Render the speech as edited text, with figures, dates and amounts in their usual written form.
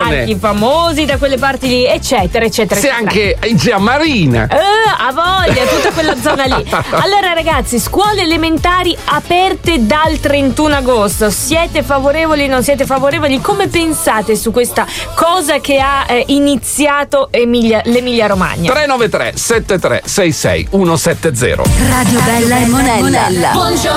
parchi famosi da quelle parti lì, eccetera, eccetera. Se anche in Zia Marina. A voglia, tutta quella zona lì. Allora ragazzi, scuole elementari aperte dal 31 agosto. Siete favorevoli, non siete favorevoli? Come pensate su questa cosa che ha iniziato l'Emilia Romagna? 393 73 66 170. Radio Bella e Monella. Buongiorno